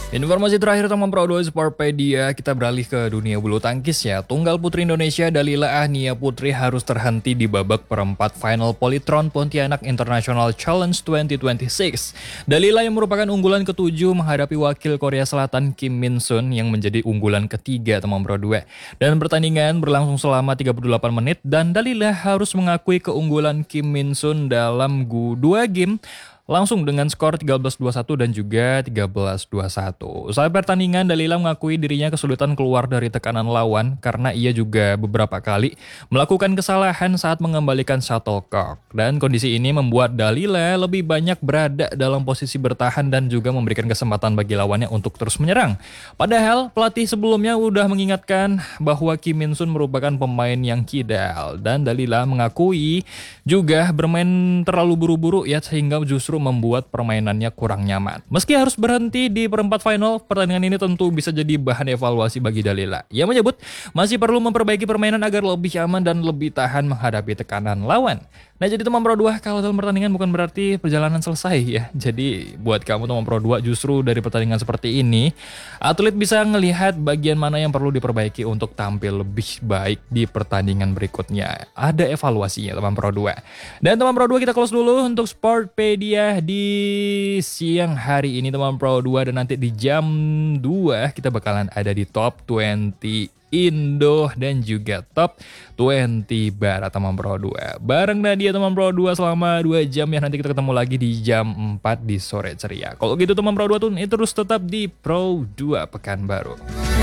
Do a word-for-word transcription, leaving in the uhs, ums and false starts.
Informasi terakhir teman Pro dua Sportpedia, kita beralih ke dunia bulu tangkis ya. Tunggal putri Indonesia Dalila Ahnia Putri harus terhenti di babak perempat final Polytron Pontianak International Challenge dua ribu dua puluh enam. Dalila yang merupakan unggulan ketujuh menghadapi wakil Korea Selatan Kim Min Sun yang menjadi unggulan ketiga teman Pro dua. Dan pertandingan berlangsung selama tiga puluh delapan menit dan Dalila harus mengakui keunggulan Kim Min Sun dalam dua game langsung dengan skor tiga belas dua puluh satu dan juga tiga belas dua puluh satu. Usai pertandingan, Dalila mengakui dirinya kesulitan keluar dari tekanan lawan karena ia juga beberapa kali melakukan kesalahan saat mengembalikan shuttlecock. Dan kondisi ini membuat Dalila lebih banyak berada dalam posisi bertahan dan juga memberikan kesempatan bagi lawannya untuk terus menyerang. Padahal pelatih sebelumnya udah mengingatkan bahwa Kim Min Sun merupakan pemain yang kidal. Dan Dalila mengakui juga bermain terlalu buru-buru ya sehingga justru membuat permainannya kurang nyaman. Meski harus berhenti di perempat final, pertandingan ini tentu bisa jadi bahan evaluasi bagi Dalila. Ia menyebut masih perlu memperbaiki permainan agar lebih aman dan lebih tahan menghadapi tekanan lawan. Nah jadi teman Pro dua, kalau dalam pertandingan bukan berarti perjalanan selesai ya. Jadi buat kamu teman Pro dua, justru dari pertandingan seperti ini, atlet bisa ngelihat bagian mana yang perlu diperbaiki untuk tampil lebih baik di pertandingan berikutnya. Ada evaluasinya teman Pro dua. Dan teman Pro dua, kita close dulu untuk Sportpedia di siang hari ini teman Pro dua, dan nanti di jam dua kita bakalan ada di Top dua puluh Indo dan juga Top dua puluh Barat teman Pro dua. Bareng Nadia teman Pro dua selama dua jam ya, nanti kita ketemu lagi di jam empat di sore ceria. Kalau gitu teman Pro dua tuh terus tetap di Pro dua Pekanbaru.